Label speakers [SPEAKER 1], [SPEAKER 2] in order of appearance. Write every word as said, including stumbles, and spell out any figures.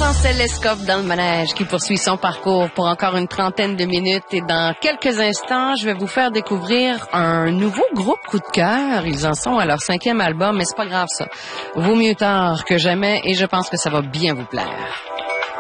[SPEAKER 1] Jean-François Lescoff dans le manège qui poursuit son parcours pour encore une trentaine de minutes et dans quelques instants, je vais vous faire découvrir un nouveau groupe coup de cœur. Ils en sont à leur cinquième album, mais c'est pas grave ça. Vaut mieux tard que jamais et je pense que ça va bien vous plaire.